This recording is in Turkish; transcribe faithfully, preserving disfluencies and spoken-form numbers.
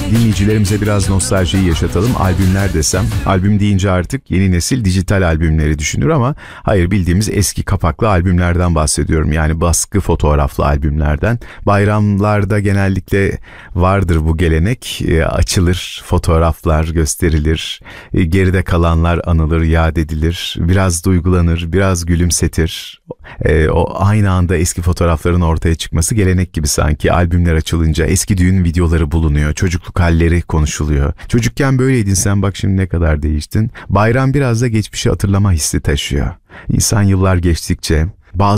dinleyicilerimize biraz nostaljiyi yaşatalım. Albümler desem, albüm deyince artık yeni nesil dijital albümleri düşünür ama hayır, bildiğimiz eski kapaklı albümlerden bahsediyorum. Yani baskı fotoğraflı albümlerden. Bayramlarda genellikle vardır bu gelenek. E, açılır, fotoğraflar gösterilir, e, geride kalanlar anılır, yad edilir, biraz duygulanır, biraz gülümsetir. E, o aynı anda eski fotoğrafların ortaya çıkması gelenek gibi sanki. Albümler açılınca eski düğün videoları bulunuyor, çocukluk halleri konuşuluyor. Çocukken böyleydin sen, bak şimdi ne kadar değiştin. Bayram biraz da geçmişi hatırlama hissi taşıyor. İnsan yıllar geçtikçe